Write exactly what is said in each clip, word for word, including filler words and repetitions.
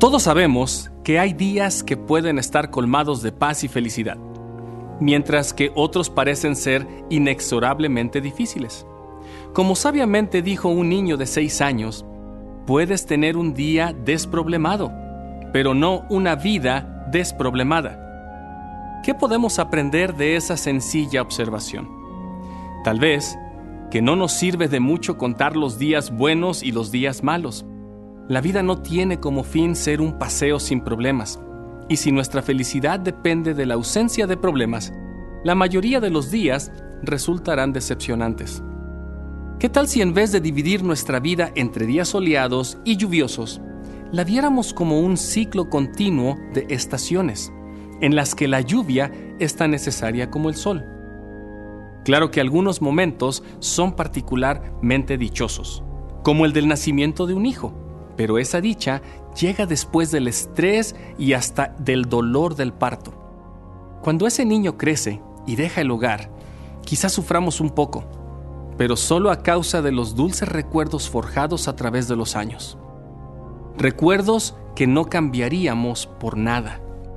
Todos sabemos que hay días que pueden estar colmados de paz y felicidad, mientras que otros parecen ser inexorablemente difíciles. Como sabiamente dijo un niño de seis años, puedes tener un día desproblemado, pero no una vida desproblemada. ¿Qué podemos aprender de esa sencilla observación? Tal vez que no nos sirve de mucho contar los días buenos y los días malos. La vida no tiene como fin ser un paseo sin problemas, y si nuestra felicidad depende de la ausencia de problemas, la mayoría de los días resultarán decepcionantes. ¿Qué tal si en vez de dividir nuestra vida entre días soleados y lluviosos, la viéramos como un ciclo continuo de estaciones, en las que la lluvia es tan necesaria como el sol? Claro que algunos momentos son particularmente dichosos, como el del nacimiento de un hijo, pero esa dicha llega después del estrés y hasta del dolor del parto. Cuando ese niño crece y deja el hogar, quizás suframos un poco, pero solo a causa de los dulces recuerdos forjados a través de los años. Recuerdos que no cambiaríamos por nada.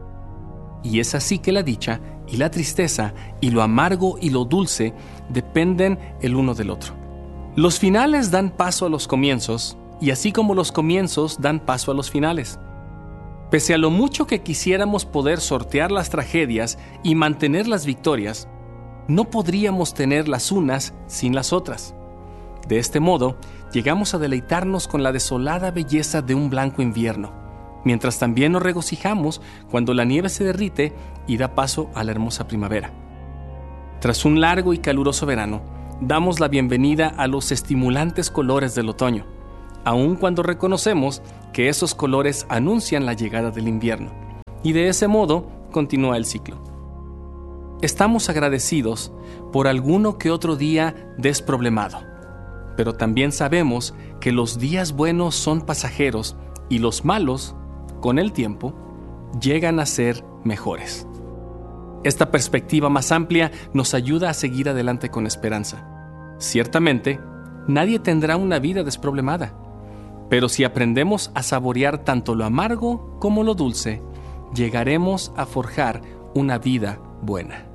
Y es así que la dicha y la tristeza y lo amargo y lo dulce dependen el uno del otro. Los finales dan paso a los comienzos, y así como los comienzos dan paso a los finales. Pese a lo mucho que quisiéramos poder sortear las tragedias y mantener las victorias, no podríamos tener las unas sin las otras. De este modo, llegamos a deleitarnos con la desolada belleza de un blanco invierno, mientras también nos regocijamos cuando la nieve se derrite y da paso a la hermosa primavera. Tras un largo y caluroso verano, damos la bienvenida a los estimulantes colores del otoño, aun cuando reconocemos que esos colores anuncian la llegada del invierno. Y de ese modo continúa el ciclo. Estamos agradecidos por alguno que otro día desproblemado, pero también sabemos que los días buenos son pasajeros y los malos, con el tiempo, llegan a ser mejores. Esta perspectiva más amplia nos ayuda a seguir adelante con esperanza. Ciertamente, nadie tendrá una vida desproblemada, pero si aprendemos a saborear tanto lo amargo como lo dulce, llegaremos a forjar una vida buena.